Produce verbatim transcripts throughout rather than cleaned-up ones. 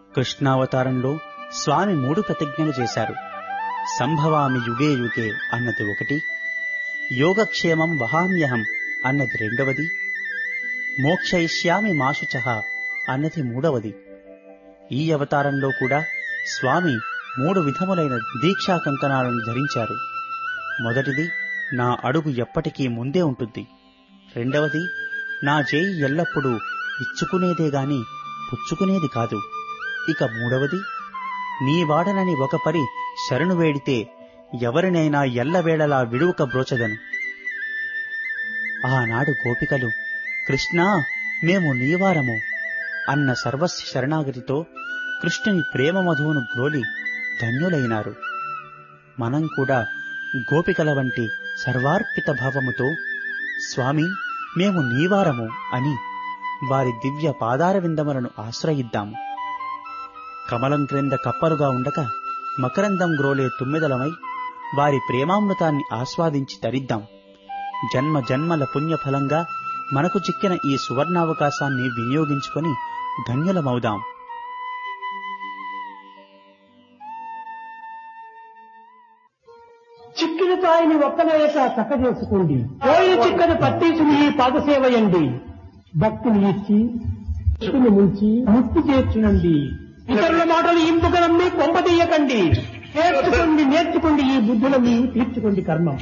కృష్ణావతారంలో స్వామి మూడు ప్రతిజ్ఞలు చేశారు. సంభవామి యుగే యుగే అన్నది ఒకటి, యోగక్షేమం వహామ్యహం అన్నది రెండవది, మోక్షయిష్యామి మాశుచః అన్నది మూడవది. ఈ అవతారంలో కూడా స్వామి మూడు విధములైన దీక్షా కంకణాలను ధరించారు. మొదటిది, నా అడుగు ఎప్పటికీ ముందే ఉంటుంది. రెండవది, నా చేయి ఎల్లప్పుడూ ఇచ్చుకునేదే గాని పుచ్చుకునేది కాదు. ఇక మూడవది, నీ వాడనని ఒక పరి శరణు వేడితే ఎవరినైనా ఎల్లవేళలా విడువక బ్రోచదను. ఆనాడు గోపికలు కృష్ణా మేము నీవారము అన్న సర్వస్వ శరణాగతితో కృష్ణుని ప్రేమ మధువును గ్రోలి ధన్యులైనారు. మనం కూడా గోపికల వంటి సర్వార్పిత భావముతో స్వామి మేము నీవారము అని వారి దివ్య పాదార విందములను ఆశ్రయిద్దాము. కమలం క్రింద కప్పలుగా ఉండక మకరందం గ్రోలే తుమ్మెదలమై వారి ప్రేమామృతాన్ని ఆస్వాదించి తరిద్దాం. జన్మ జన్మల పుణ్యఫలంగా మనకు చిక్కిన ఈ సువర్ణావకాశాన్ని వినియోగించుకొని ధన్యులమవుదాం. చిక్కిన తాయిని ఒక్కనేట చక్క చేసుకోండి, పోయిన చిక్కని పట్టించుని ఈ పాదసేవయండి. భక్తులు ఇచ్చి చిక్కుని ముంచి ముక్తి చేర్చునండి. ఇతరుల మాటలు ఇంపుక నమ్మి కొంపదీయకండి. నేర్చుకోండి నేర్చుకోండి ఈ బుద్ధులని తీర్చుకోండి కర్మం.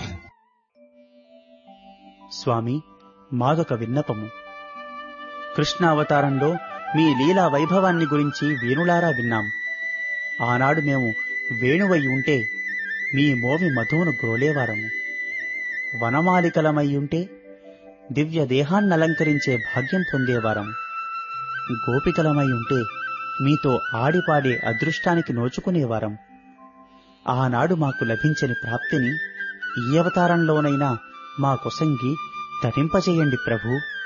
స్వామి, మాదొక విన్నపము. కృష్ణావతారంలో మీ లీలా వైభవాన్ని గురించి వేణులారా విన్నాం. ఆనాడు మేము వేణువై ఉంటే మీ మోవి మధువును గ్రోలేవారము. వనమాలికలమై ఉంటే దివ్య దేహాన్నలంకరించే భాగ్యం పొందేవారము. గోపికలమై ఉంటే మీతో ఆడిపాడే అదృష్టానికి నోచుకునేవారం. ఆనాడు మాకు లభించని ప్రాప్తిని ఈ అవతారంలోనైనా మా కొసంగి తరింపచేయండి ప్రభూ.